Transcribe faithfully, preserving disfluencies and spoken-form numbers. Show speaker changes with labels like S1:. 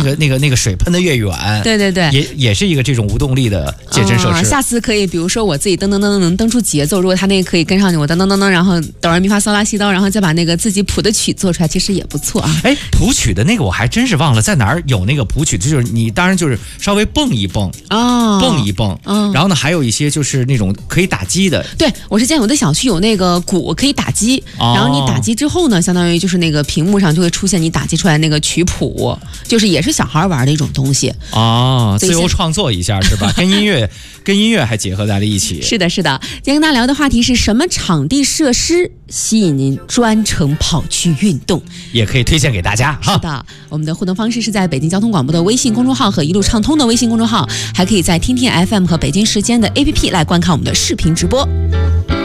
S1: 那个那个那个水喷得越远，
S2: 对对对，
S1: 也也是一个这种无动力的健身设施。
S2: 啊、下次可以，比如说我自己噔噔噔噔能蹬出节奏，如果他那个可以跟上去，我噔噔噔噔，然后哆来咪发嗦拉西哆，然后再把那个自己谱的曲做出来，其实也不错啊。
S1: 哎，谱曲的那个我还真是忘了在哪儿有那个谱曲，就是你当然就是稍微蹦一蹦
S2: 哦，
S1: 蹦一蹦，嗯，然后呢还有一些就是那种可以打击的。
S2: 对，我是见有的小区有那个鼓可以打击，哦、然后你打击之后呢，相当于就是那个屏幕上就会出现你打击出来那个曲谱，就是也是小孩玩的一种东西。
S1: 哦，自由创作一下是吧？跟音乐跟音乐还结合在了一起。
S2: 是的，是的。今天跟大家聊的话题是什么场地设施吸引您专程跑去运动？
S1: 也可以推荐给大家哈。
S2: 是的，我们的互动方式是在北京交通广播的微信公众号和一路畅通的微信公众号，还可以在听听 F M 和北京时间的 A P P 来观看我们的视频直播。